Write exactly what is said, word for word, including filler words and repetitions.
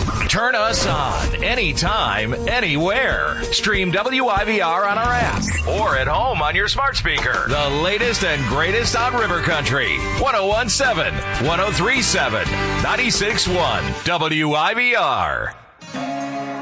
Turn us on anytime, anywhere. Stream W I V R on our app or at home on your smart speaker. The latest and greatest on River Country. one oh one point seven, one oh three point seven, ninety-six point one W I V R.